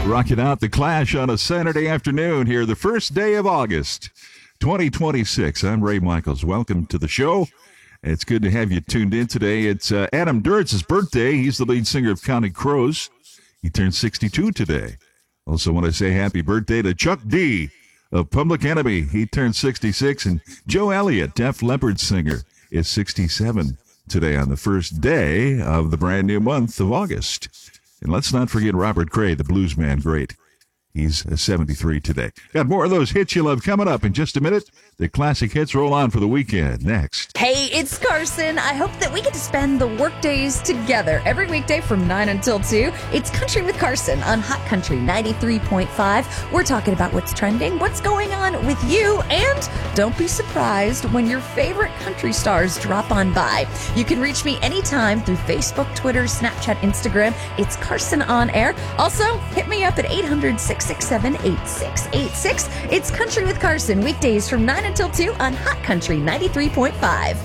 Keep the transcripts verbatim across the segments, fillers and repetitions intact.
Rocking out the Clash on a Saturday afternoon here, the first day of August, twenty twenty-six. I'm Ray Michaels. Welcome to the show. It's good to have you tuned in today. It's uh, Adam Duritz' birthday. He's the lead singer of Counting Crows. He turned sixty-two today. Also want to say happy birthday to Chuck D of Public Enemy. He turned sixty-six. And Joe Elliott, Def Leppard singer, is sixty-seven today on the first day of the brand new month of August. And let's not forget Robert Cray, the blues man great. He's seventy-three today. Got more of those hits you love coming up in just a minute. The classic hits roll on for the weekend next. Hey, it's Carson. I hope that we get to spend the work days together every weekday from nine until two. It's Country with Carson on Hot Country ninety-three point five. We're talking about what's trending, what's going on with you, and don't be surprised when your favorite country stars drop on by. You can reach me anytime through Facebook, Twitter, Snapchat, Instagram. It's Carson on Air. Also, hit me up at eight hundred, six six seven, eight six eight six. It's Country with Carson, weekdays from nine until two on Hot Country ninety-three point five.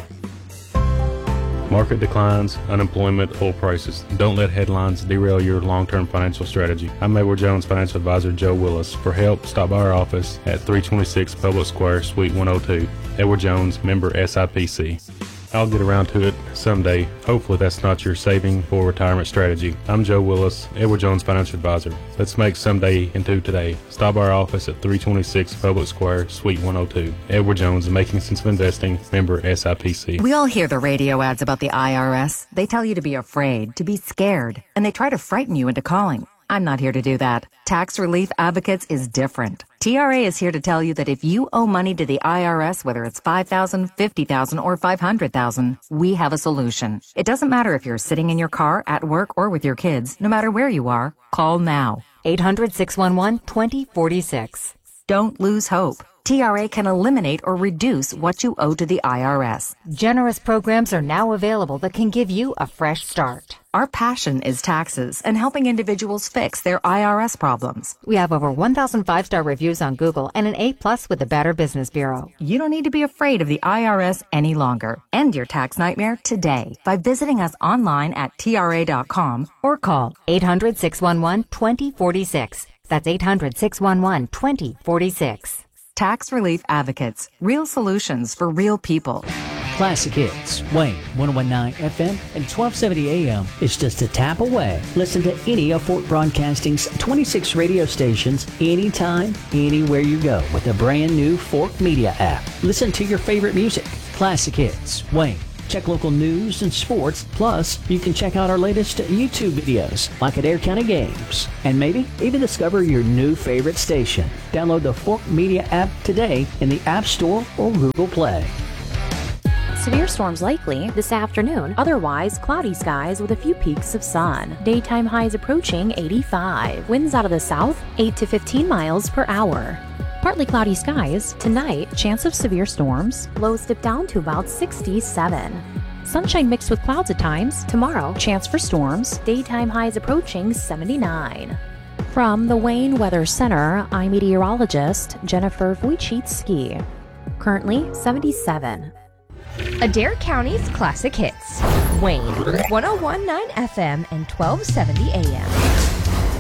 Market declines, unemployment, oil prices. Don't let headlines derail your long-term financial strategy. I'm Edward Jones Financial Advisor Joe Willis. For help, stop by our office at three twenty-six Public Square, Suite one oh two. Edward Jones, member S I P C. I'll get around to it someday. Hopefully that's not your saving or retirement strategy. I'm Joe Willis, Edward Jones Financial Advisor. Let's make someday into today. Stop by our office at three twenty-six Public Square, Suite one oh two. Edward Jones, Making Sense of Investing, member S I P C. We all hear the radio ads about the I R S. They tell you to be afraid, to be scared, and they try to frighten you into calling. I'm not here to do that. Tax Relief Advocates is different. T R A is here to tell you that if you owe money to the I R S, whether it's five thousand dollars, fifty thousand dollars, or five hundred thousand dollars, we have a solution. It doesn't matter if you're sitting in your car, at work, or with your kids. No matter where you are, call now. eight hundred, six one one, two zero four six. Don't lose hope. T R A can eliminate or reduce what you owe to the I R S. Generous programs are now available that can give you a fresh start. Our passion is taxes and helping individuals fix their I R S problems. We have over one thousand five-star reviews on Google and an A plus with the Better Business Bureau. You don't need to be afraid of the I R S any longer. End your tax nightmare today by visiting us online at T R A dot com or call eight hundred, six one one, two zero four six. That's eight hundred, six one one, two zero four six. Tax Relief Advocates. Real solutions for real people. Classic Hits, Wayne, ten nineteen F M and twelve seventy A M is just a tap away. Listen to any of Fort Broadcasting's twenty-six radio stations anytime, anywhere you go with the brand new Fort Media app. Listen to your favorite music. Classic Hits, Wayne. Check local news and sports. Plus, you can check out our latest YouTube videos, like at Adair County Games. And maybe even discover your new favorite station. Download the Fork Media app today in the App Store or Google Play. Severe storms likely this afternoon. Otherwise, cloudy skies with a few peaks of sun. Daytime highs approaching eighty-five. Winds out of the south, eight to fifteen miles per hour. Partly cloudy skies. Tonight, chance of severe storms. Lows dip down to about sixty-seven. Sunshine mixed with clouds at times. Tomorrow, chance for storms. Daytime highs approaching seventy-nine. From the Wayne Weather Center, I'm meteorologist Jennifer Wojcicki. Currently seventy-seven. Adair County's Classic Hits. Wayne, ten nineteen F M and twelve seventy A M.